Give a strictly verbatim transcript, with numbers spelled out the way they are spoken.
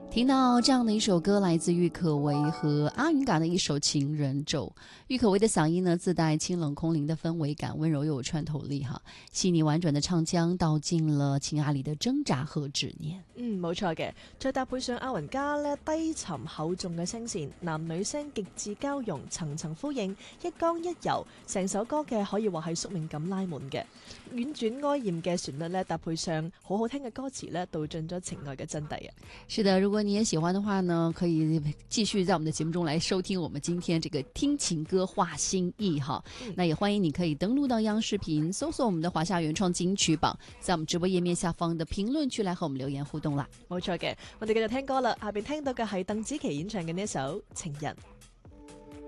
听到这样的一首歌，来自郁可唯和阿云嘎的一首《情人咒》。郁可唯的嗓音呢，自帶清冷空靈的氛圍感，溫柔又有穿透力哈，細膩婉轉的唱腔道盡了情愛裏的掙扎和執念。 嗯，冇錯嘅，再搭配上阿雲加呢低沉厚重嘅聲線，男女聲極致交融，層層呼應，一剛一柔，成首歌嘅可以話係宿命感拉滿嘅，婉轉哀豔嘅旋律呢，搭配上好好聽嘅歌詞呢，道盡咗情愛嘅真諦啊！ 是的，如果你也喜歡的話呢，可以繼續在我們的節目中來收聽我們今天這個聽情歌話心意哈。嗯、那也歡迎你可以登錄到央視頻，搜索我們的華夏原創金曲榜，在我們直播頁面下方的評論區來和我們留言互動啦。 冇錯嘅，我哋繼續聽歌啦，下邊聽到嘅係鄧紫棋演唱嘅呢一首《情人》。